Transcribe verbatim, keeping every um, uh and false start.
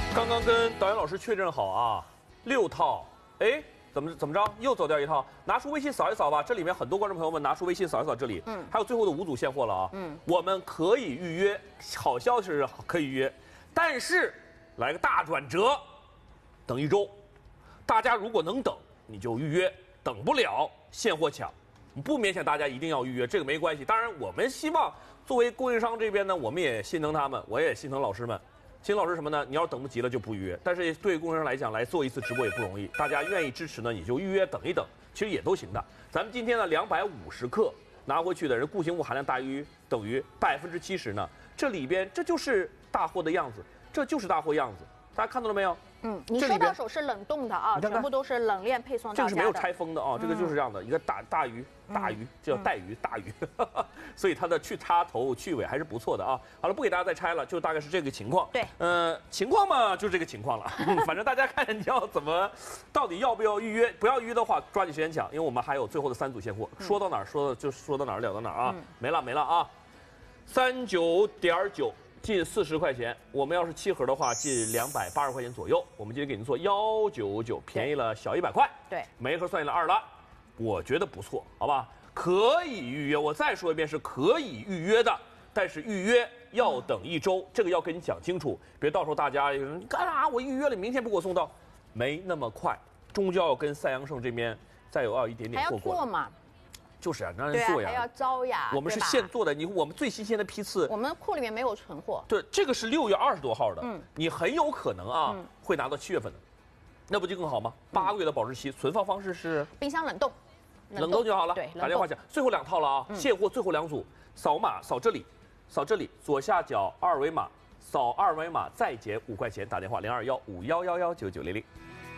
刚刚跟导演老师确认好啊，六套，哎，怎么怎么着又走掉一套？拿出微信扫一扫吧，这里面很多观众朋友们拿出微信扫一扫这里，嗯，还有最后的五组现货了啊，嗯，我们可以预约，好消息是可以预约，但是来个大转折，等一周，大家如果能等你就预约，等不了现货抢，不勉强大家一定要预约，这个没关系。当然，我们希望作为供应商这边呢，我们也心疼他们，我也心疼老师们。秦老师什么呢？你要是等不及了就不预约，但是对供应商来讲，来做一次直播也不容易。大家愿意支持呢，你就预约等一等，其实也都行的。咱们今天呢，两百五十克拿回去的人固形物含量大于等于百分之七十呢，这里边这就是大货的样子，这就是大货样子，大家看到了没有？ 嗯，你收到手是冷冻的啊，全部都是冷链配送到家的。 这个是没有拆封的啊，这个就是这样的一个大大鱼，大鱼这叫带鱼大鱼，所以它的去插头去尾还是不错的啊。好了，不给大家再拆了，就大概是这个情况。 对， 呃，情况嘛就这个情况了，反正大家看你要怎么，到底要不要预约？不要预约的话，抓紧时间抢，因为我们还有最后的三组现货。说到哪儿说就说到哪儿了到哪儿啊，没了没了啊，三九点九。近四十块钱，我们要是七盒的话，近两百八十块钱左右。我们今天给您做幺九九，便宜了小一百块。 对， 每一盒算下来二了，我觉得不错，好吧？可以预约，我再说一遍，是可以预约的，但是预约要等一周，这个要跟你讲清楚，别到时候大家有人干啥？我预约了，明天不给我送到，没那么快，终究要跟三阳盛这边再有要一点点过过。 还要做嘛？ 就是啊，让人做呀， 还要招呀。 我们是现做的，你我们最新鲜的批次， 我们库里面没有存货。 对，这个是六月二十多号的，嗯，你很有可能啊、嗯、会拿到七月份的，那不就更好吗？八个月的保质期，存放方式是冰箱冷冻， 冷冻就好了。 对， 打电话讲，最后两套了啊，嗯、现货最后两组，扫码扫这里，扫这里左下角二维码，扫二维码再减五块钱，打电话零二幺五幺幺幺九九零零。